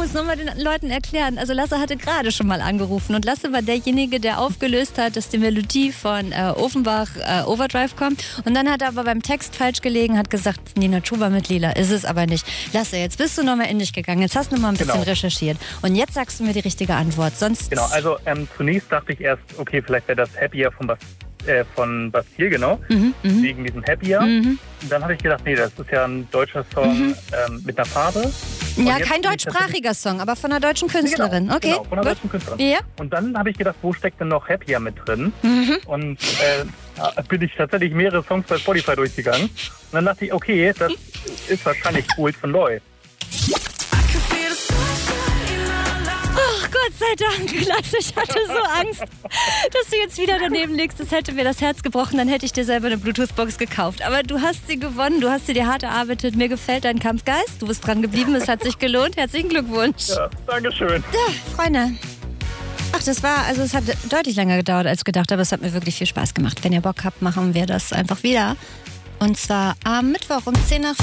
es nochmal den Leuten erklären. Also Lasse hatte gerade schon mal angerufen und Lasse war derjenige, der aufgelöst hat, dass die Melodie von Offenbach Overdrive kommt. Und dann hat er aber beim Text falsch gelegen, hat gesagt, Nina Chuba mit Lila. Ist es aber nicht. Lasse, jetzt bist du nochmal in dich gegangen. Jetzt hast du mal ein bisschen recherchiert. Und jetzt sagst du mir die richtige Antwort. Sonst Genau, also zunächst dachte ich erst, okay, vielleicht wäre das Happier von Bastille, genau, wegen diesem Happier. Und dann habe ich gedacht, nee, das ist ja ein deutscher Song mit einer Farbe. Ja, kein deutschsprachiger Song, aber von einer deutschen Künstlerin. Genau, okay, genau, von einer deutschen Künstlerin. Ja. Und dann habe ich gedacht, wo steckt denn noch Happier mit drin? Und bin ich tatsächlich mehrere Songs bei Spotify durchgegangen. Und dann dachte ich, okay, das ist wahrscheinlich Cool von Loy. Gott sei Dank, Lasse, ich hatte so Angst, dass du jetzt wieder daneben liegst. Das hätte mir das Herz gebrochen, dann hätte ich dir selber eine Bluetooth-Box gekauft. Aber du hast sie gewonnen, du hast sie dir hart erarbeitet. Mir gefällt dein Kampfgeist, du bist dran geblieben, es hat sich gelohnt. Herzlichen Glückwunsch. Ja, Dankeschön. Ja, Freunde. Ach, es hat deutlich länger gedauert als gedacht, aber es hat mir wirklich viel Spaß gemacht. Wenn ihr Bock habt, machen wir das einfach wieder. Und zwar am Mittwoch um 10 nach